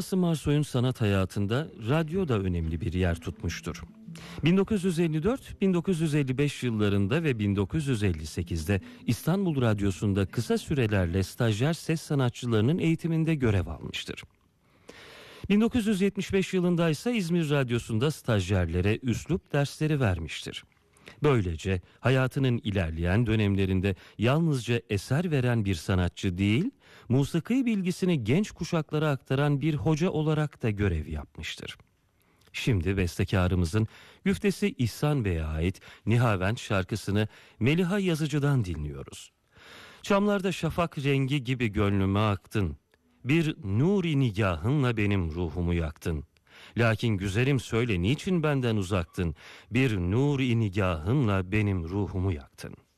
Asım Arsoy'un sanat hayatında radyo da önemli bir yer tutmuştur. 1954-1955 yıllarında ve 1958'de İstanbul Radyosu'nda kısa sürelerle stajyer ses sanatçılarının eğitiminde görev almıştır. 1975 yılında ise İzmir Radyosu'nda stajyerlere üslup dersleri vermiştir. Böylece hayatının ilerleyen dönemlerinde yalnızca eser veren bir sanatçı değil, musiki bilgisini genç kuşaklara aktaran bir hoca olarak da görev yapmıştır. Şimdi bestekarımızın güftesi İhsan Bey'e ait Nihavent şarkısını Meliha Yazıcı'dan dinliyoruz. Çamlarda şafak rengi gibi gönlüme aktın, bir nuri nigahınla benim ruhumu yaktın. Lakin güzelim söyle niçin benden uzaktın, bir nuri nigahınla benim ruhumu yaktın.